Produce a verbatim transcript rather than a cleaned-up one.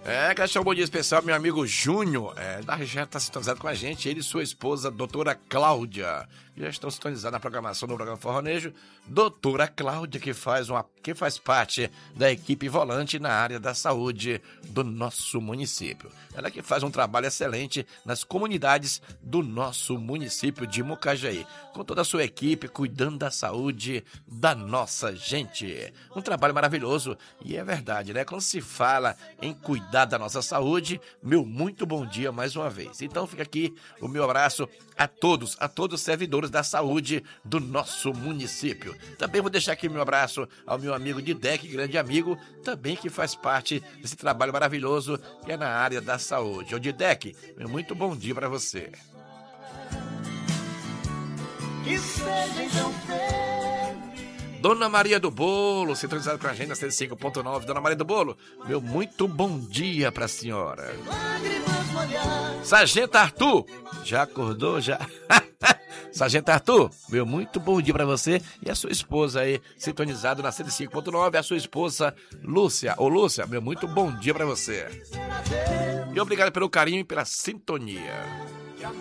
É, quero deixar um bom dia especial meu amigo Júnior, é, da região, tá sintonizado com a gente, ele e sua esposa, doutora Cláudia, que já estão sintonizados na programação do programa Forronejo. Doutora Cláudia, que faz, uma, que faz parte da equipe volante na área da saúde do nosso município. Ela que faz um trabalho excelente nas comunidades do nosso município de Mucajaí, com toda a sua equipe cuidando da saúde da nossa gente. Um trabalho maravilhoso, e é verdade, né? Quando se fala em cuidar da nossa saúde, meu muito bom dia mais uma vez. Então fica aqui o meu abraço a todos, a todos os servidores da saúde do nosso município. Também vou deixar aqui meu abraço ao meu amigo Didec, grande amigo, também que faz parte desse trabalho maravilhoso que é na área da saúde. Ô Didec, meu muito bom dia para você. Que seja então feliz. Dona Maria do Bolo, sintonizada com a gente na cento e cinco ponto nove. Dona Maria do Bolo, meu muito bom dia pra senhora. Sargento Arthur, já acordou, já? Sargento Arthur, meu muito bom dia pra você e a sua esposa aí, sintonizado na cento e cinco ponto nove, a sua esposa Lúcia. Ô Lúcia, meu muito bom dia pra você. E obrigado pelo carinho e pela sintonia.